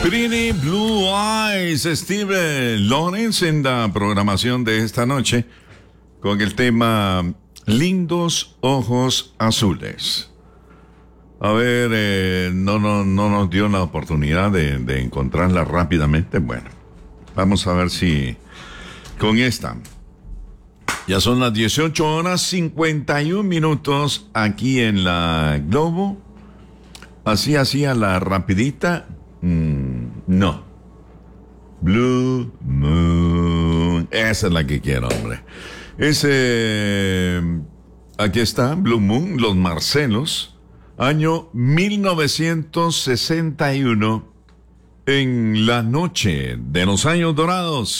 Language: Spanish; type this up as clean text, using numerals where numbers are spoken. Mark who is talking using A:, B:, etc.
A: Pretty Blue Eyes, Steve Lawrence en la programación de esta noche con el tema Lindos Ojos Azules. A ver, no nos dio la oportunidad de encontrarla rápidamente. Bueno, vamos a ver si con esta. Ya son las 18:51 aquí en la Globo. Así hacía la rapidita. No. Blue Moon. Esa es la que quiero, hombre. Aquí está, Blue Moon, Los Marcelos, año 1961, en la noche de los años dorados.